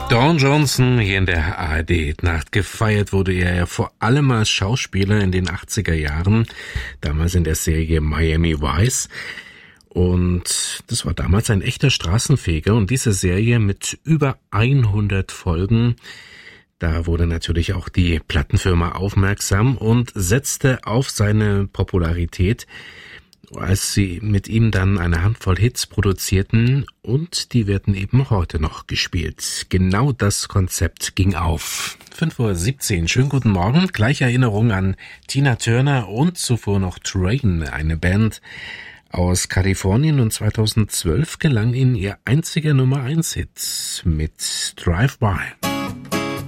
Don Johnson hier in der ARD-Nacht. Gefeiert wurde er ja vor allem als Schauspieler in den 80er Jahren, damals in der Serie Miami Vice. Und das war damals ein echter Straßenfeger. Und diese Serie mit über 100 Folgen, da wurde natürlich auch die Plattenfirma aufmerksam und setzte auf seine Popularität, als sie mit ihm dann eine Handvoll Hits produzierten, und die werden eben heute noch gespielt. Genau das Konzept ging auf. 5:17 Uhr, schönen guten Morgen. Gleiche Erinnerung an Tina Turner und zuvor noch Train, eine Band aus Kalifornien, und 2012 gelang ihnen ihr einziger Nummer-1-Hit mit Drive By.